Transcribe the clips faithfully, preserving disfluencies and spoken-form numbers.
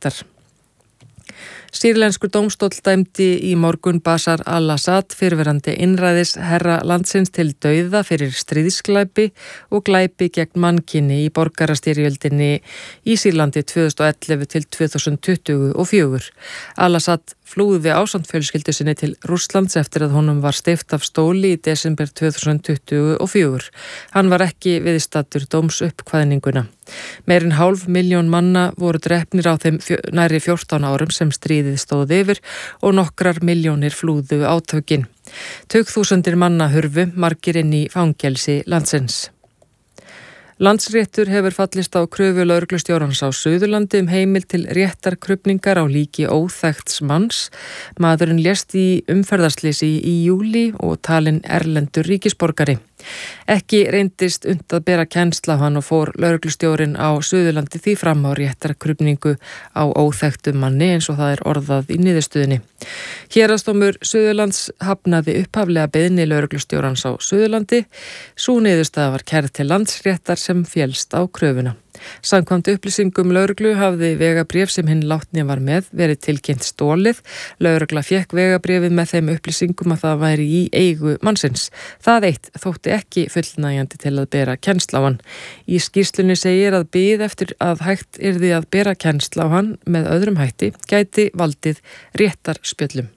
landsréttar. Sýrlenskur dómstóll dæmdi í morgun Bashar al-Assad, fyrrverandi innræðis herra landsins, til dauða fyrir stríðsglæpi og glæpi gegn mannkyni í borgarastyrjöldinni í Sýrlandi tvö þúsund og ellefu til tvö þúsund tuttugu og fjögur. Al-Assad flúði ásamt fjölskyldu sinni til Rússlands eftir að honum var steypt af stóli í desember tvö þúsund tuttugu og fjögur. Hann var ekki viðstaddur dómsuppkvaðninguna. Meirinn hálf milljón manna voru drepnir á þeim fjö, næri fjórtán árum sem stríðið stóð yfir og nokkrar milljónir flúðu átökin. Tugþúsundir manna hurfu, margir inn í fangelsi landsins. Landsréttur hefur fallist á kröfu lögreglustjórans á Suðurlandi um heimild til réttarkrufningar á líki óþekkts manns. Maðurinn lést í umferðarslysi í júlí og talinn erlendur ríkisborgari. Ekki reyndist unnt að bera kennsl á hann og fór lögreglustjórinn á Suðurlandi því fram á réttarkrufningu á óþekktum manni, eins og það er orðað í niðurstöðunni. Héraðsdómur Suðurlands hafnaði upphaflega beiðni lögreglustjórans á Suðurlandi. Sú niðurstaða var kærð til Landsréttar sem féllst á kröfuna. Samkvæmt upplýsingum lögreglu hafði vegabréf sem hinn látni var með verið tilkynnt stólið. Lögregla fékk vegabréfið með þeim upplýsingum að það væri í eigu mannsins. Það eitt þótti ekki fullnægjandi til að bera kennsl á hann. Í skýrslunni segir að bið eftir að hægt yrði að bera kennsl á hann með öðrum hætti gæti valdið réttarspjöllum.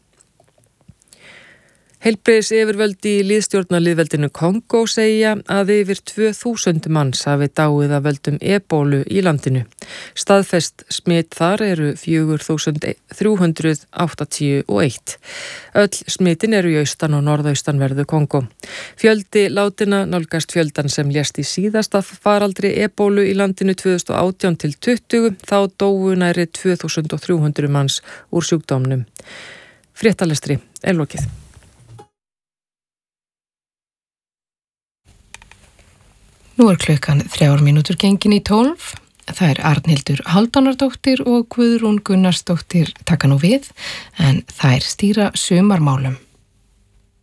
Heilbrigðis yfirvöld í lýðstjórnarlýðveldinu Kongó segja að yfir tvö þúsund manns hafi dáið af völdum ebólu í landinu. Staðfest smit þar eru fjögur þúsund þrjú hundruð áttatíu og eitt. Öll smitin eru í austan og norðaustanverðu Kongó. Fjöldi látinna nálgast fjöldan sem lést í síðasta faraldri ebólu í landinu tvö þúsund og átján til tuttugu, þá dóu næri tvö þúsund þrjú hundruð manns úr sjúkdómnum. Fréttalestri er lokið. Nú er klukkan þrjár mínútur gengin í tólf. Það er Arnhildur Hálfdánardóttir og Guðrún Gunnarsdóttir taka nú við, en þær stýra sumarmálum.